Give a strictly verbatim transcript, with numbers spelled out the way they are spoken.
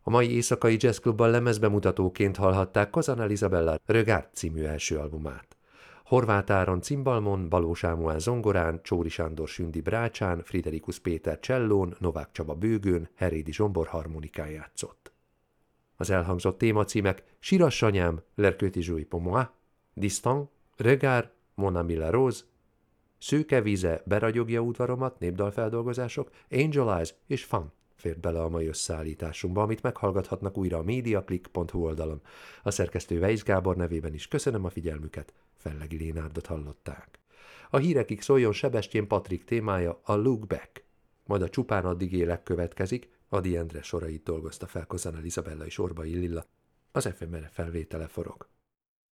A mai éjszakai jazzklubban lemezbemutatóként hallhatták Kozan Isabella Regard című első albumát. Horváth Áron cimbalmon, Baló Sámuel zongorán, Csóri Sándor Sündi brácsán, Friderikus Péter csellón, Novák Csaba bőgőn, Herédi Zsombor harmonikán játszott. Az elhangzott témacímek Siras anyám, L'Erköti Jouy pour moi, Distant, Regard, Mon ami la rose, Szőke víze, Beragyogja udvaromat, népdalfeldolgozások, Angel Eyes és Fun fért bele a mai összeállításunkba, amit meghallgathatnak újra a mediaclick pont hu oldalon. A szerkesztő Weisz Gábor nevében is köszönöm a figyelmüket, Fellegi Lénárdot hallották. A hírekig szóljon Sebestyén Patrik témája a Look Back, majd a Csupán addig élek következik, Ady Endre sorait dolgozta fel Kozan Isabella és Orbai Lilla, az ef em er felvétele forog.